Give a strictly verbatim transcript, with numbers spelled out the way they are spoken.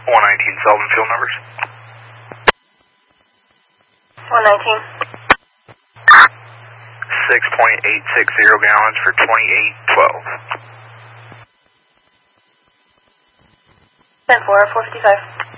one nineteen Sullivan Field numbers. one nineteen. six point eight six zero gallons for twenty-eight twelve. ten four, four fifty-five.